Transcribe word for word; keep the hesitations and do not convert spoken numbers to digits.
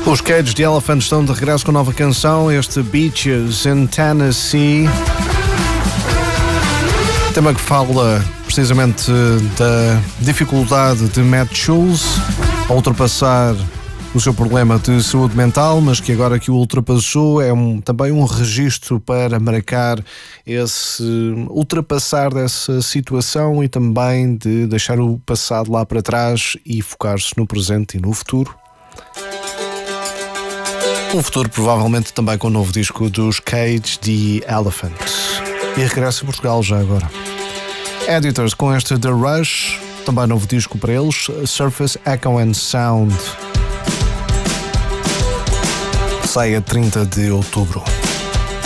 Os Cage the Elephant estão de regresso com nova canção, este Beaches in Tennessee. Tema que fala precisamente da dificuldade de Matt Schulze a ultrapassar o seu problema de saúde mental, mas que agora que o ultrapassou é um, também um registro para marcar esse ultrapassar dessa situação e também de deixar o passado lá para trás e focar-se no presente e no futuro. Um futuro provavelmente também com o novo disco dos Cage the Elephant. E regressa a Portugal já agora. Editors com este The Rush, também novo disco para eles, Surface Echo and Sound. Sai a trinta de outubro.